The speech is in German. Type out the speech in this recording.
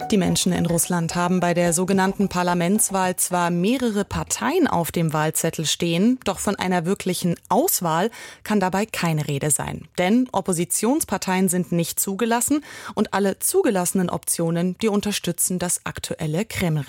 Die Menschen in Russland haben bei der sogenannten Parlamentswahl zwar mehrere Parteien auf dem Wahlzettel stehen, doch von einer wirklichen Auswahl kann dabei keine Rede sein. Denn Oppositionsparteien sind nicht zugelassen und alle zugelassenen Optionen, die unterstützen das aktuelle Kreml-Regime.